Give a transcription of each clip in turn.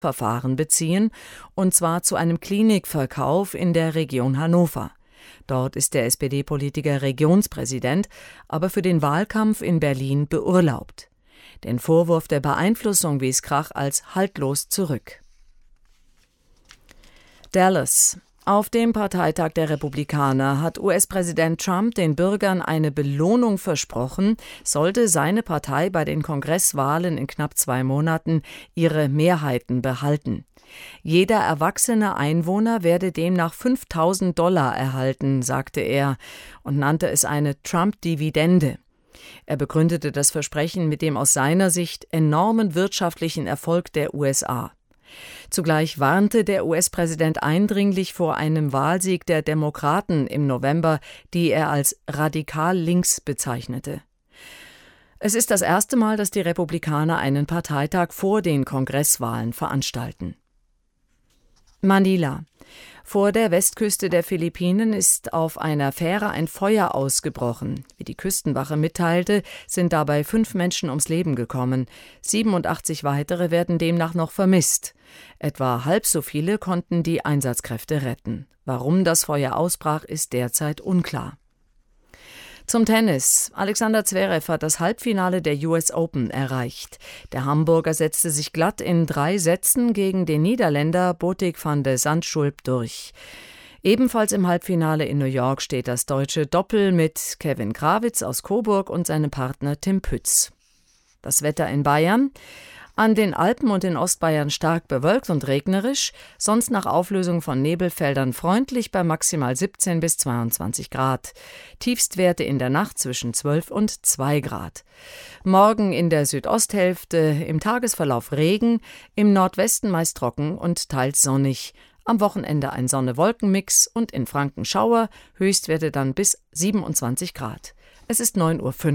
Verfahren beziehen, und zwar zu einem Klinikverkauf in der Region Hannover. Dort ist der SPD-Politiker Regionspräsident, aber für den Wahlkampf in Berlin beurlaubt. Den Vorwurf der Beeinflussung wies Krach als haltlos zurück. Dallas. Auf dem Parteitag der Republikaner hat US-Präsident Trump den Bürgern eine Belohnung versprochen, sollte seine Partei bei den Kongresswahlen in knapp 2 Monaten ihre Mehrheiten behalten. Jeder erwachsene Einwohner werde demnach $5.000 erhalten, sagte er und nannte es eine Trump-Dividende. Er begründete das Versprechen mit dem aus seiner Sicht enormen wirtschaftlichen Erfolg der USA. Zugleich warnte der US-Präsident eindringlich vor einem Wahlsieg der Demokraten im November, die er als radikal links bezeichnete. Es ist das erste Mal, dass die Republikaner einen Parteitag vor den Kongresswahlen veranstalten. Manila. Vor der Westküste der Philippinen ist auf einer Fähre ein Feuer ausgebrochen. Wie die Küstenwache mitteilte, sind dabei 5 Menschen ums Leben gekommen. 87 weitere werden demnach noch vermisst. Etwa halb so viele konnten die Einsatzkräfte retten. Warum das Feuer ausbrach, ist derzeit unklar. Zum Tennis. Alexander Zverev hat das Halbfinale der US Open erreicht. Der Hamburger setzte sich glatt in 3 Sätzen gegen den Niederländer Botic van de Zandschulp durch. Ebenfalls im Halbfinale in New York steht das deutsche Doppel mit Kevin Krawitz aus Coburg und seinem Partner Tim Pütz. Das Wetter in Bayern. An den Alpen und in Ostbayern stark bewölkt und regnerisch, sonst nach Auflösung von Nebelfeldern freundlich bei maximal 17 bis 22 Grad. Tiefstwerte in der Nacht zwischen 12 und 2 Grad. Morgen in der Südosthälfte im Tagesverlauf Regen, im Nordwesten meist trocken und teils sonnig. Am Wochenende ein Sonne-Wolken-Mix und in Franken Schauer, Höchstwerte dann bis 27 Grad. Es ist 9:05 Uhr.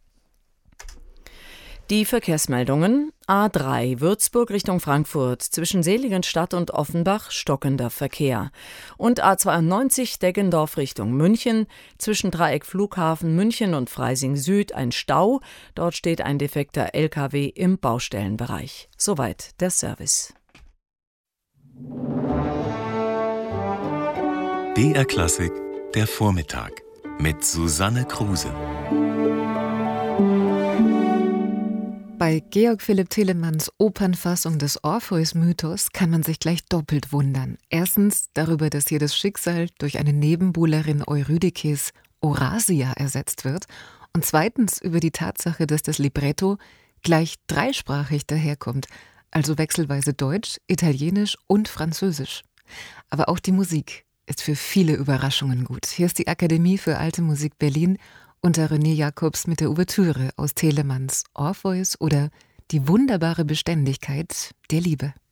Die Verkehrsmeldungen: A3 Würzburg Richtung Frankfurt, zwischen Seligenstadt und Offenbach stockender Verkehr. Und A92 Deggendorf Richtung München, zwischen Dreieck Flughafen München und Freising Süd ein Stau. Dort steht ein defekter LKW im Baustellenbereich. Soweit der Service. BR Klassik, der Vormittag mit Susanne Kruse. Bei Georg Philipp Telemanns Opernfassung des Orpheus-Mythos kann man sich gleich doppelt wundern. Erstens darüber, dass hier das Schicksal durch eine Nebenbuhlerin Eurydikes Orasia ersetzt wird. Und zweitens über die Tatsache, dass das Libretto gleich dreisprachig daherkommt, also wechselweise Deutsch, Italienisch und Französisch. Aber auch die Musik ist für viele Überraschungen gut. Hier ist die Akademie für Alte Musik Berlin unter René Jacobs mit der Ouvertüre aus Telemanns Orpheus oder Die wunderbare Beständigkeit der Liebe.